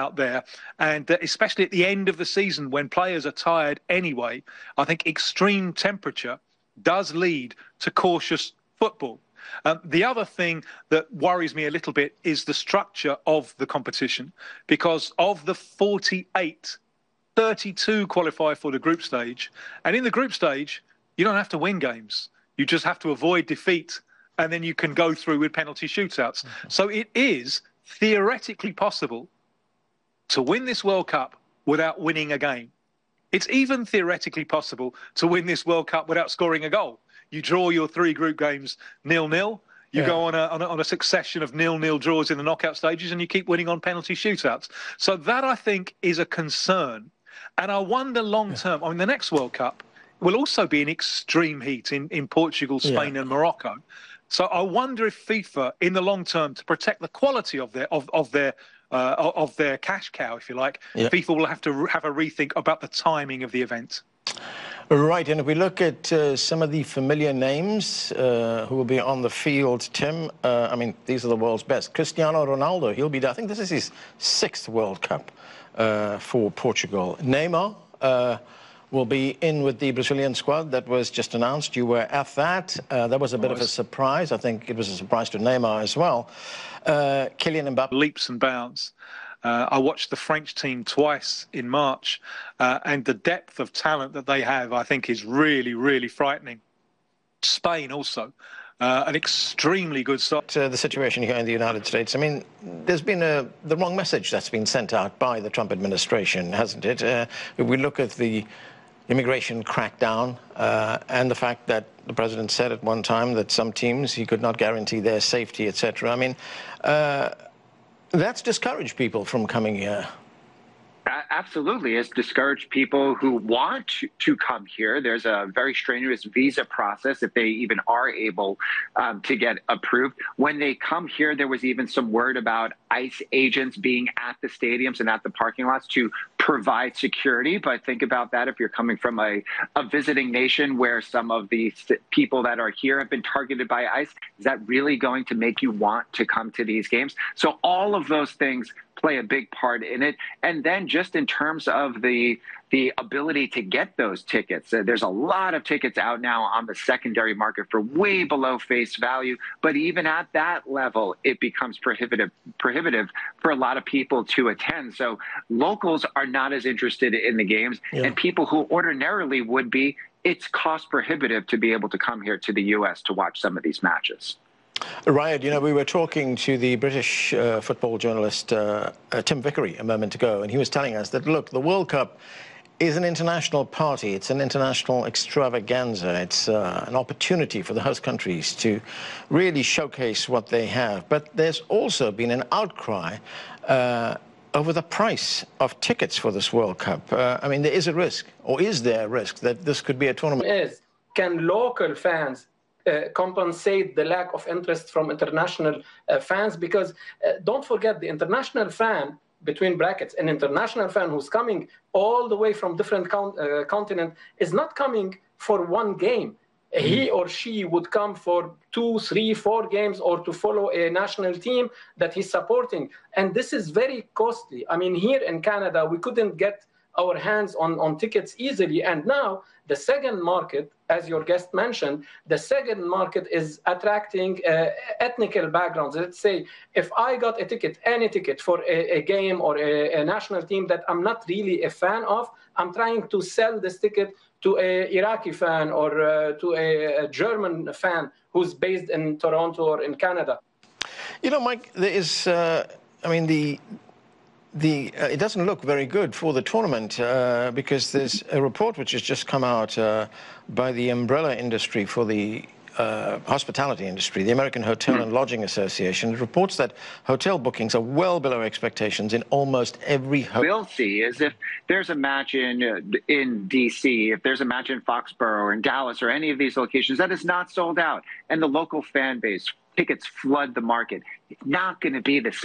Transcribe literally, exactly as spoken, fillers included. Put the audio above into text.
out there. And uh, especially at the end of the season when players are tired anyway, I think extreme temperature does lead to cautious football. Um, the other thing that worries me a little bit is the structure of the competition, because of the forty-eight, thirty-two qualify for the group stage. And in the group stage, you don't have to win games. You just have to avoid defeat, and then you can go through with penalty shootouts. Mm-hmm. So it is theoretically possible to win this World Cup without winning a game. It's even theoretically possible to win this World Cup without scoring a goal. You draw your three group games nil-nil. You yeah. go on a, on a on a succession of nil-nil draws in the knockout stages, and you keep winning on penalty shootouts. So that, I think, is a concern. And I wonder long term, yeah. I mean, the next World Cup will also be in extreme heat in, in Portugal, Spain yeah. and Morocco. So I wonder if FIFA, in the long term, to protect the quality of their of, of their uh, of their cash cow, if you like, yeah. FIFA will have to have a rethink about the timing of the event. Right, and if we look at uh, some of the familiar names uh, who will be on the field, Tim, uh, I mean, these are the world's best. Cristiano Ronaldo, he'll be, I think this is his sixth World Cup uh, for Portugal. Neymar uh, will be in with the Brazilian squad that was just announced. You were at that. Uh, that was a bit of a surprise. I think it was a surprise to Neymar as well. Uh, Kylian Mbappe. Leaps and bounds. Uh, I watched the French team twice in March, uh, and the depth of talent that they have, I think, is really, really frightening. Spain also, uh, an extremely good side. Uh, the situation here in the United States, I mean, there's been a, the wrong message that's been sent out by the Trump administration, hasn't it? Uh, if we look at the immigration crackdown uh, and the fact that the president said at one time that some teams, he could not guarantee their safety, et cetera. I mean, uh, that's discouraged people from coming here. Absolutely. It's discouraged people who want to come here. There's a very strenuous visa process if they even are able um, to get approved. When they come here, there was even some word about ICE agents being at the stadiums and at the parking lots to provide security. But think about that if you're coming from a, a visiting nation where some of the people that are here have been targeted by ICE. Is that really going to make you want to come to these games? So all of those things play a big part in it. And then just in terms of the the ability to get those tickets, uh, there's a lot of tickets out now on the secondary market for way below face value. But even at that level, it becomes prohibitive prohibitive for a lot of people to attend. So locals are not as interested in the games, yeah. and people who ordinarily would be, it's cost prohibitive to be able to come here to the U S to watch some of these matches. Ryan, you know, we were talking to the British uh, football journalist uh, uh, Tim Vickery a moment ago, and he was telling us that, look, the World Cup is an international party. It's an international extravaganza. It's uh, an opportunity for the host countries to really showcase what they have. But there's also been an outcry uh, over the price of tickets for this World Cup. Uh, I mean, there is a risk, or is there a risk, that this could be a tournament? Is, can local fans Uh, compensate the lack of interest from international uh, fans? Because uh, don't forget, the international fan, between brackets, an international fan who's coming all the way from different count, uh, continent is not coming for one game. Mm. He or she would come for two, three, four games, or to follow a national team that he's supporting. And this is very costly. I mean, here in Canada, we couldn't get our hands on, on tickets easily. And now the second market, as your guest mentioned, the second market is attracting uh, ethnical backgrounds. Let's say if I got a ticket, any ticket for a, a game or a, a national team that I'm not really a fan of, I'm trying to sell this ticket to an Iraqi fan or uh, to a, a German fan who's based in Toronto or in Canada. You know, Mike, there is, uh, I mean, the... The, uh, it doesn't look very good for the tournament uh, because there's a report which has just come out uh, by the umbrella industry for the uh, hospitality industry, the American Hotel and Lodging Association. It reports that hotel bookings are well below expectations in almost every hotel. We'll see is if there's a match in uh, in D C, if there's a match in Foxborough or in Dallas or any of these locations that is not sold out, and the local fan base tickets flood the market. It's not going to be the same.